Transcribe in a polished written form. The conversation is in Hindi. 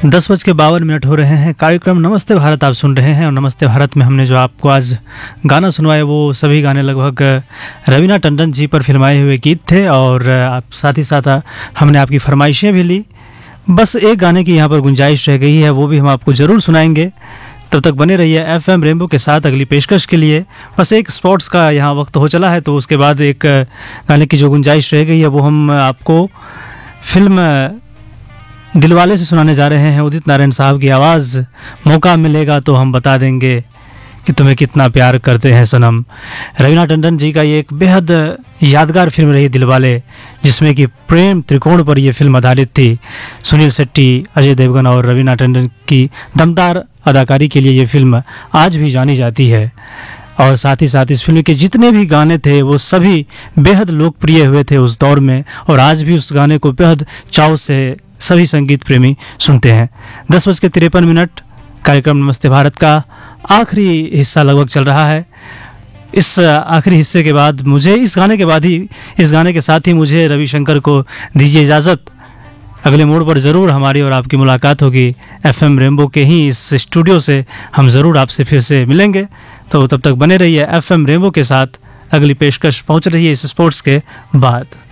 10:52 हो रहे हैं। कार्यक्रम नमस्ते भारत आप सुन रहे हैं और नमस्ते भारत में हमने जो आपको आज गाना सुनवाए वो सभी गाने लगभग रवीना टंडन जी पर फिल्माए हुए गीत थे और आप साथ ही साथ हमने आपकी फरमाइशें भी ली। बस एक गाने की यहाँ पर गुंजाइश रह गई है, वो भी हम आपको ज़रूर सुनाएंगे। तब तक बने रहिए FM रेनबो के साथ अगली पेशकश के लिए। बस एक स्पोर्ट्स का यहाँ वक्त हो चला है, तो उसके बाद एक गाने की जो गुंजाइश रह गई है वो हम आपको फिल्म दिलवाले से सुनाने जा रहे हैं। उदित नारायण साहब की आवाज़, मौका मिलेगा तो हम बता देंगे कि तुम्हें कितना प्यार करते हैं सनम। रवीना टंडन जी का ये एक बेहद यादगार फिल्म रही दिलवाले, जिसमें कि प्रेम त्रिकोण पर यह फिल्म आधारित थी। सुनील शेट्टी, अजय देवगन और रवीना टंडन की दमदार अदाकारी के लिए ये फिल्म आज भी जानी जाती है। और साथ ही साथ इस फिल्म के जितने भी गाने थे वो सभी बेहद लोकप्रिय हुए थे उस दौर में, और आज भी उस गाने को बेहद चाव से सभी संगीत प्रेमी सुनते हैं। 10:53 कार्यक्रम नमस्ते भारत का आखिरी हिस्सा लगभग चल रहा है। इस आखिरी हिस्से के बाद मुझे इस गाने के साथ ही मुझे रविशंकर को दीजिए इजाज़त। अगले मोड़ पर ज़रूर हमारी और आपकी मुलाकात होगी। FM रेनबो के ही इस स्टूडियो से हम ज़रूर आपसे फिर से मिलेंगे। तो तब तक बने रहिए FM रेनबो के साथ। अगली पेशकश पहुंच रही है इस स्पोर्ट्स के बाद।